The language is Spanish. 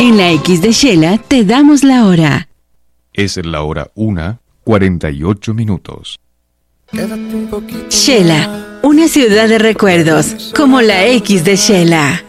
En la X de Shela te damos la hora. Es la hora 1:48. Shela, una ciudad de recuerdos, como la X de Shela.